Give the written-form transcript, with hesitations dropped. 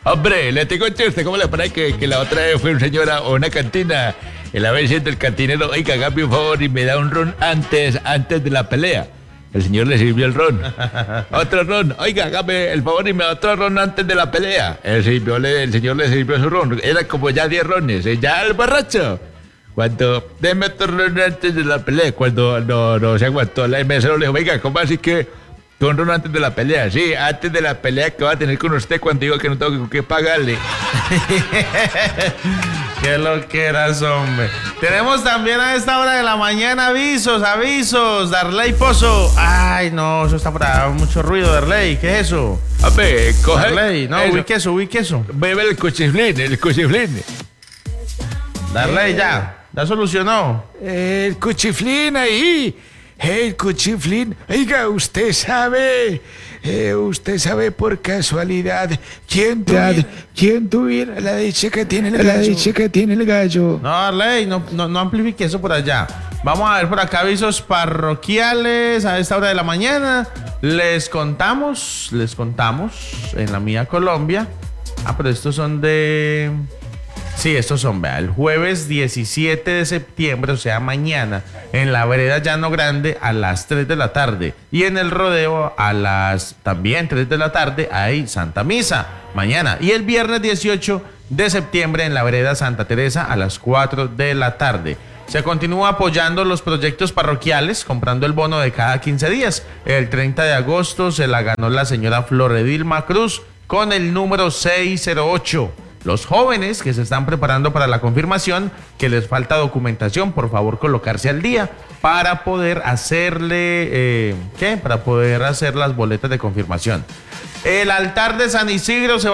Hombre, le tengo chiste, ¿cómo le parece que la otra vez fue un señor a una cantina? Y la vez siendo el cantinero, oiga, hágame un favor y me da un ron antes de la pelea. El señor le sirvió el ron. Otro ron, oiga, hágame el favor y me da otro ron antes de la pelea. El señor le sirvió su ron. Era como ya 10 rones, ya el borracho. Cuando, deme otro ron antes de la pelea, cuando no se aguantó, el mesero le dijo, oiga, ¿cómo así que un ron antes de la pelea? Sí, antes de la pelea que va a tener con usted cuando digo que no tengo que pagarle. Qué loqueras, hombre. Tenemos también a esta hora de la mañana avisos. Darley Pozo. Ay, no, eso está por ahí, mucho ruido, Darley. ¿Qué es eso? Hombre, coge. Darley, no, ubique eso. Bebe el cuchiflín. Darley, ya solucionó. El cuchiflín ahí. El cuchiflín. Oiga, usted sabe por casualidad quién tuviera la dicha que tiene el gallo. No, Darley, no amplifique eso por allá. Vamos a ver por acá avisos parroquiales a esta hora de la mañana. Les contamos en la mía Colombia. Pero estos son de... Sí, estos son, vea, el jueves 17 de septiembre, o sea, mañana, en la vereda Llano Grande a las 3 de la tarde. Y en el rodeo a las también 3 de la tarde hay Santa Misa, mañana. Y el viernes 18 de septiembre en la vereda Santa Teresa a las 4 de la tarde. Se continúa apoyando los proyectos parroquiales, comprando el bono de cada 15 días. El 30 de agosto se la ganó la señora Floredilma Cruz con el número 608. Los jóvenes que se están preparando para la confirmación, que les falta documentación, por favor colocarse al día para poder hacerle, para poder hacer las boletas de confirmación. El altar de San Isidro se